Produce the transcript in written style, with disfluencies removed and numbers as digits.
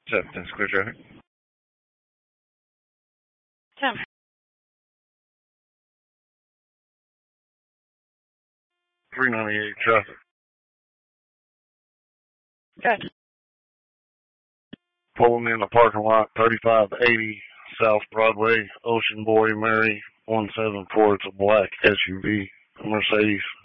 Acceptance, clear traffic. 10. .398 traffic. Good. Pulling in the parking lot, 3580 South Broadway, Ocean Boy Mary 174. It's a black SUV, Mercedes.